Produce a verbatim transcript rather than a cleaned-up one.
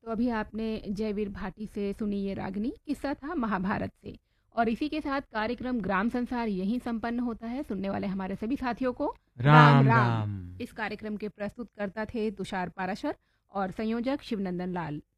तो अभी आपने जयवीर भाटी से सुनी ये रागनी, किस्सा था महाभारत से। और इसी के साथ कार्यक्रम ग्राम संसार यहीं संपन्न होता है। सुनने वाले हमारे सभी साथियों को राम राम राम। राम। इस कार्यक्रम के प्रस्तुतकर्ता थे तुषार पाराशर और संयोजक शिवनंदन लाल।